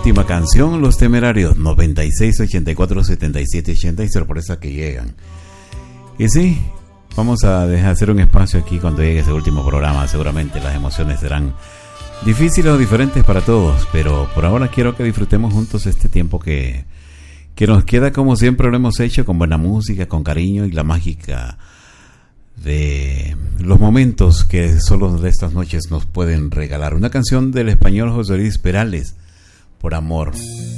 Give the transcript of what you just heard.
última canción, Los Temerarios, 96 84 77 80, y sorpresa que llegan. Y sí, vamos a hacer un espacio aquí cuando llegue ese último programa. Seguramente las emociones serán difíciles o diferentes para todos, pero por ahora quiero que disfrutemos juntos este tiempo que nos queda, como siempre lo hemos hecho, con buena música, con cariño y la mágica de los momentos que solo de estas noches nos pueden regalar. Una canción del español José Luis Perales, Por Amor.